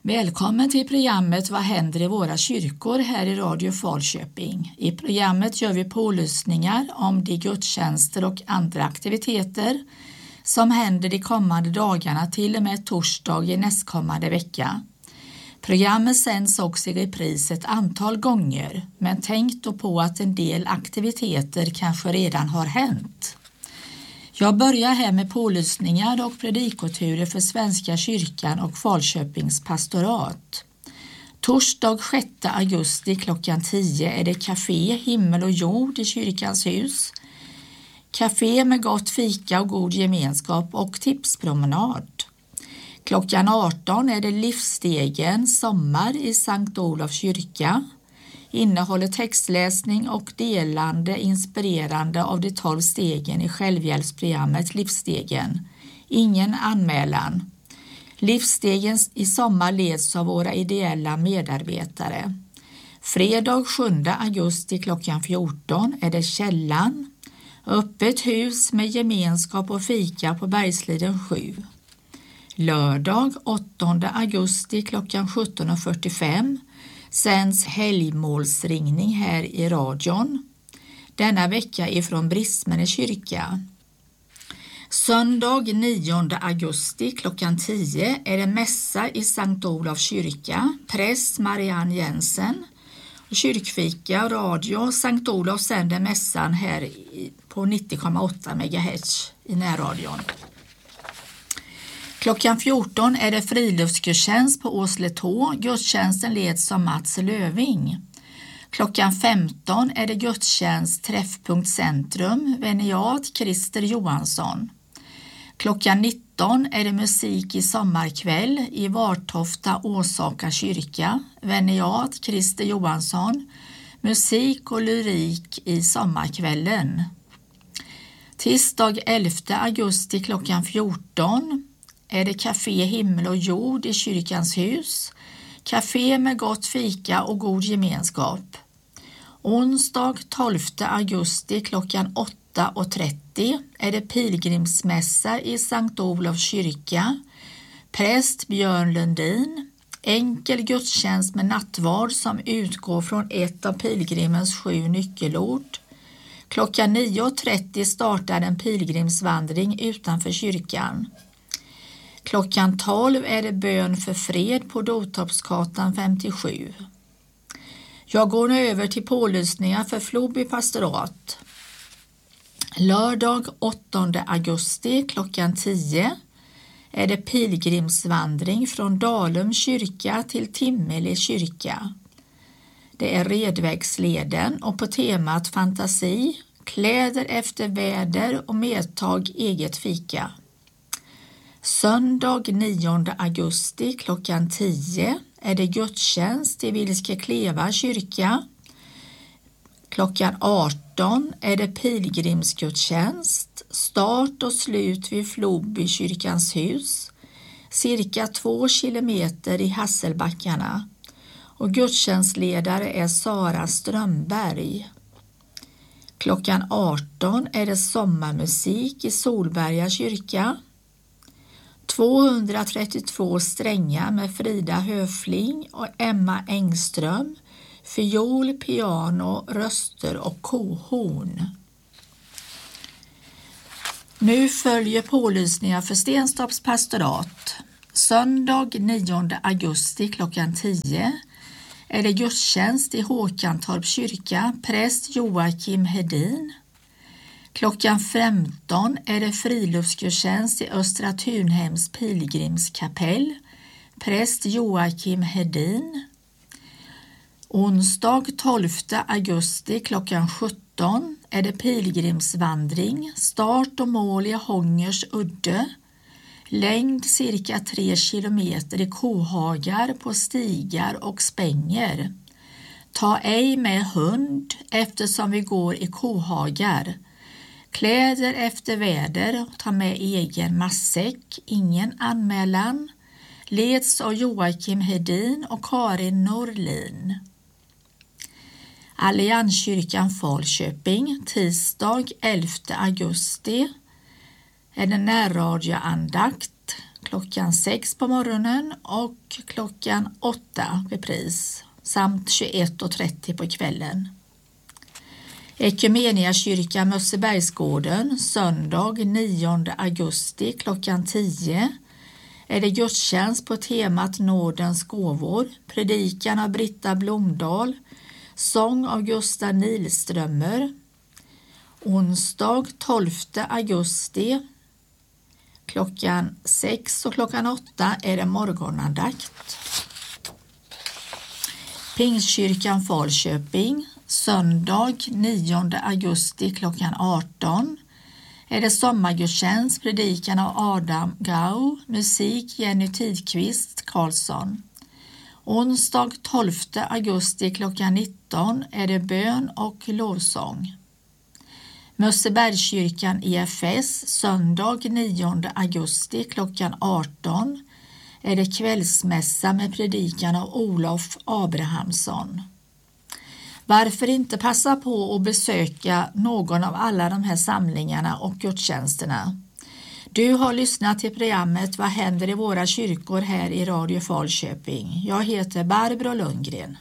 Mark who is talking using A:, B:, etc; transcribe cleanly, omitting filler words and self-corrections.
A: Välkommen till programmet Vad händer i våra kyrkor här i Radio Falköping. I programmet gör vi pålyssningar om de gudstjänster och andra aktiviteter som händer de kommande dagarna till och med torsdag i nästkommande vecka. Programmet sänds också i repris ett antal gånger, men tänk då på att en del aktiviteter kanske redan har hänt. Jag börjar här med pålyssningar och predikoturer för Svenska kyrkan och Falköpings pastorat. Torsdag 6 augusti klockan 10 är det café Himmel och jord i kyrkans hus. Café med gott fika och god gemenskap och tipspromenad. Klockan 18 är det Livsstegen sommar i Sankt Olofs kyrka. Innehåller textläsning och delande inspirerande av de 12 stegen i självhjälpsprogrammet Livsstegen. Ingen anmälan. Livsstegen i sommar leds av våra ideella medarbetare. Fredag 7 augusti klockan 14 är det Källan. Öppet hus med gemenskap och fika på Bergsliden 7. Lördag 8 augusti klockan 17.45 sänds helgmålsringning här i radion. Denna vecka ifrån Brismene kyrka. Söndag 9 augusti klockan 10 är det mässa i Sankt Olofs kyrka. Präst Marianne Jensen. Kyrkfika, radio, Sankt Olof sänder mässan här på 90,8 MHz i närradion. Klockan 14 är det friluftsgudstjänst på Åsletå. Gudstjänsten leds av Mats Löving. Klockan 15 är det gudstjänst Träffpunkt Centrum, veniat Christer Johansson. Klockan 19 är det musik i sommarkväll i Vartofta Åsaka kyrka, veniat Christer Johansson, musik och lyrik i sommarkvällen. Tisdag 11 augusti klockan 14 är det café Himmel och jord i kyrkans hus. Café med gott fika och god gemenskap. Onsdag 12 augusti klockan 8.30 är det pilgrimsmässa i Sankt Olofs kyrka. Präst Björn Lundin. Enkel gudstjänst med nattvard som utgår från ett av pilgrimens 7 nyckelord. Klockan 9.30 startar en pilgrimsvandring utanför kyrkan. Klockan 12 är det bön för fred på Dotorpsgatan 57. Jag går nu över till pålyssningar för Floby pastorat. Lördag 8 augusti klockan 10 är det pilgrimsvandring från Dalum kyrka till Timmele kyrka. Det är Redvägsleden och på temat fantasi, kläder efter väder och medtag eget fika. Söndag 9 augusti klockan 10 är det gudstjänst i Vilskekleva kyrka. Klockan 18 är det pilgrimsgudstjänst, start och slut vid Floby kyrkans hus, cirka 2 kilometer i Hasselbackarna. Och gudstjänstledare är Sara Strömberg. Klockan 18 är det sommarmusik i Solberga kyrka. 232 strängar med Frida Höfling och Emma Engström, fiol, piano, röster och kohorn. Nu följer pålysningar för Stenstorps pastorat. Söndag 9 augusti klockan 10 är det gudstjänst i Håkantorp kyrka, präst Joakim Hedin. Klockan 15 är det friluftsgudstjänst i Östra Tunhems pilgrimskapell, präst Joakim Hedin. Onsdag 12 augusti klockan 17 är det pilgrimsvandring, start och mål i Hångers udde, längd cirka 3 kilometer i kohagar på stigar och spänger. Ta ej med hund eftersom vi går i kohagar. Kläder efter väder, ta med egen matsäck, ingen anmälan. Leds av Joakim Hedin och Karin Norlin. Allianskyrkan Falköping, tisdag 11 augusti är det närradioandakt klockan 6 på morgonen och klockan 8 repris samt 21.30 på kvällen. Ekumeniakyrkan Mössebergsgården söndag 9 augusti klockan 10 är det gudstjänst på temat Nådens gåvor, predikan av Britta Blomdahl, sång av Gustav Nilströmer. Onsdag 12 augusti klockan 6 och klockan 8 är det morgonandakt. Pingstkyrkan Falköping söndag 9 augusti klockan 18 är det sommargudstjänst, predikan av Adam Gau, musik Jenny Tidqvist Karlsson. Onsdag 12 augusti klockan 19 är det bön och lovsång. Mössebergskyrkan EFS söndag 9 augusti klockan 18 är det kvällsmässa med predikan av Olof Abrahamsson. Varför inte passa på att besöka någon av alla de här samlingarna och gudstjänsterna? Du har lyssnat till programmet Vad händer i våra kyrkor här i Radio Falköping. Jag heter Barbro Lundgren.